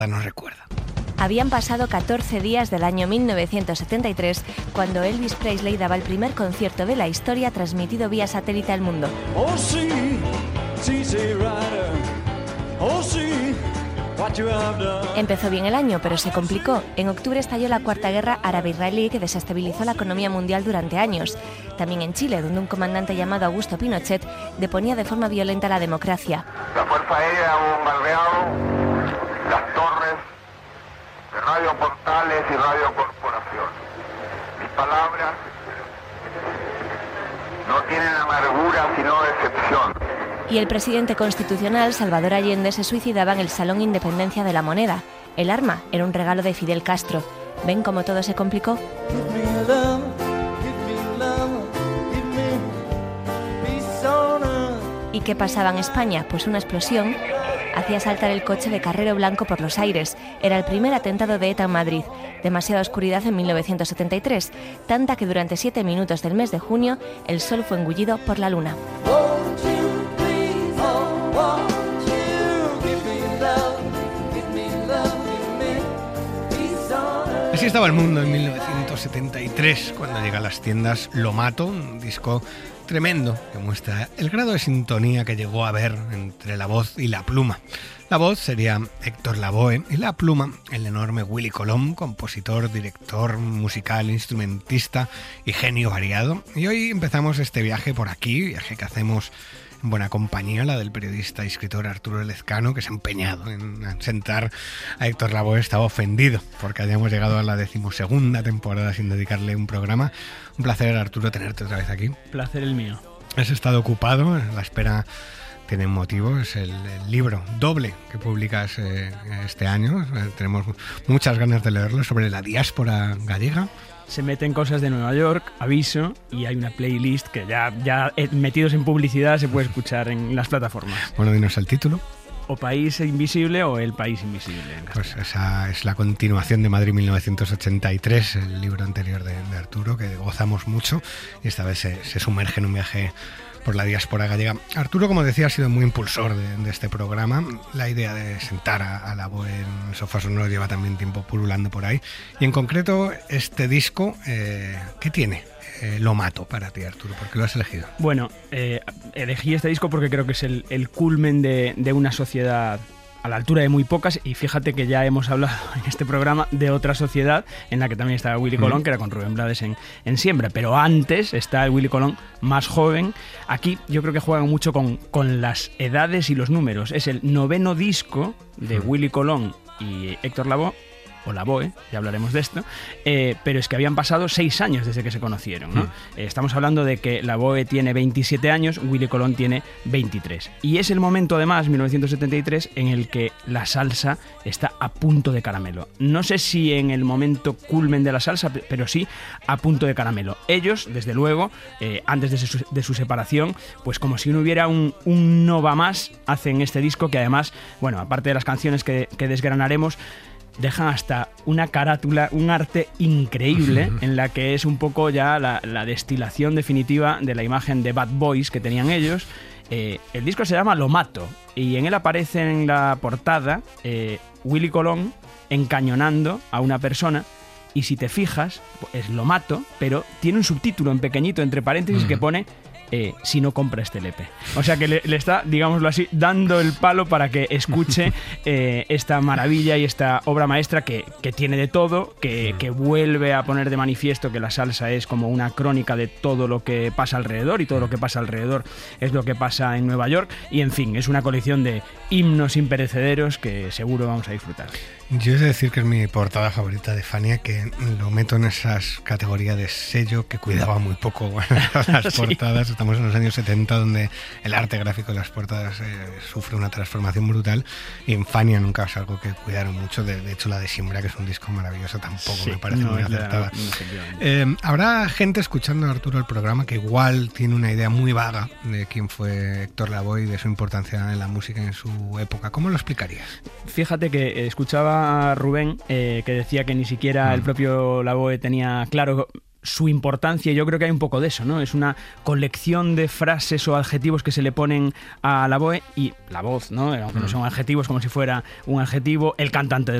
nos recuerda. Habían pasado 14 días del año 1973 cuando Elvis Presley daba el primer concierto de la historia transmitido vía satélite al mundo. Oh, sí, sí, sí, rider. Oh, sí, what you have done. Empezó bien el año, pero se complicó. En octubre estalló la Cuarta Guerra Árabe-Israelí que desestabilizó la economía mundial durante años. También en Chile, donde un comandante llamado Augusto Pinochet deponía de forma violenta la democracia. La Fuerza Aérea ha bombardeado las torres de Radio Portales y Radio Corporación. Mis palabras no tienen amargura sino decepción. Y el presidente constitucional, Salvador Allende, se suicidaba en el Salón Independencia de la Moneda. El arma era un regalo de Fidel Castro. ¿Ven cómo todo se complicó? ¿Y qué pasaba en España? Pues una explosión hacía saltar el coche de Carrero Blanco por los aires. Era el primer atentado de ETA en Madrid. Demasiada oscuridad en 1973, tanta que durante 7 minutos del mes de junio el sol fue engullido por la luna. Así estaba el mundo en 1973, cuando llega a las tiendas Lo Mato, un disco tremendo que muestra el grado de sintonía que llegó a haber entre la voz y la pluma. La voz sería Héctor Lavoe y la pluma el enorme Willy Colón, compositor, director musical, instrumentista y genio variado. Y hoy empezamos este viaje por aquí, viaje que hacemos en buena compañía, la del periodista y escritor Arturo Lezcano, que se ha empeñado en sentar a Héctor Lavoe. Estaba ofendido porque hayamos llegado a la 12ª temporada sin dedicarle un programa. Un placer, Arturo, tenerte otra vez aquí. Placer el mío. Has estado ocupado, la espera tiene motivo, es el libro doble que publicas este año. Tenemos muchas ganas de leerlo, sobre la diáspora gallega. Se meten cosas de Nueva York, aviso, y hay una playlist que ya metidos en publicidad se puede escuchar en las plataformas. Bueno, dinos el título. O País Invisible o El País Invisible. Pues esa es la continuación de Madrid 1983, el libro anterior de Arturo, que gozamos mucho, y esta vez se sumerge en un viaje por la diáspora gallega. Arturo, como decía, ha sido muy impulsor de este programa. La idea de sentar a Lavoe en el sofá sonoro lleva también tiempo pululando por ahí. Y en concreto, este disco, ¿qué tiene? Lo Mato para ti, Arturo, ¿por qué lo has elegido? Bueno, elegí este disco porque creo que es el culmen de una sociedad a la altura de muy pocas, y fíjate que ya hemos hablado en este programa de otra sociedad en la que también estaba Willy Colón, que era con Rubén Blades en Siembra, pero antes está el Willy Colón más joven. Aquí yo creo que juegan mucho con las edades y los números. Es el 9º disco de Willy Colón y Héctor Lavoe, o Lavoe, ya hablaremos de esto, pero es que habían pasado 6 años desde que se conocieron, ¿no? Estamos hablando de que Lavoe tiene 27 años, Willy Colón tiene 23. Y es el momento, además, 1973, en el que la salsa está a punto de caramelo. No sé si en el momento culmen de la salsa, pero sí a punto de caramelo. Ellos, desde luego, antes de su separación, pues como si no hubiera un no va más, hacen este disco que además, bueno, aparte de las canciones que desgranaremos, dejan hasta una carátula, un arte increíble en la que es un poco ya la destilación definitiva de la imagen de Bad Boys que tenían ellos. El disco se llama Lo Mato y en él aparece en la portada Willy Colón encañonando a una persona, y si te fijas es Lo Mato, pero tiene un subtítulo en pequeñito entre paréntesis que pone si no compra este LP. O sea que le está, digámoslo así, dando el palo para que escuche esta maravilla y esta obra maestra que tiene de todo, que vuelve a poner de manifiesto que la salsa es como una crónica de todo lo que pasa alrededor, y todo lo que pasa alrededor es lo que pasa en Nueva York, y en fin, es una colección de himnos imperecederos que seguro vamos a disfrutar. Yo he de decir que es mi portada favorita de Fania, que lo meto en esas categorías de sello que cuidaba muy poco las portadas. Sí. Estamos en los años 70, donde el arte gráfico de las portadas sufre una transformación brutal, y en Fania nunca es algo que cuidaron mucho. De hecho, la de Siembra, que es un disco maravilloso, tampoco me parece muy acertada. Habrá gente escuchando a Arturo el programa que igual tiene una idea muy vaga de quién fue Héctor Lavoe y de su importancia en la música en su época. ¿Cómo lo explicarías? Fíjate que escuchaba a Rubén que decía que ni siquiera el propio Lavoe tenía claro su importancia, yo creo que hay un poco de eso, ¿no? Es una colección de frases o adjetivos que se le ponen a la BOE y la voz, ¿no? Aunque no son adjetivos, como si fuera un adjetivo, el cantante de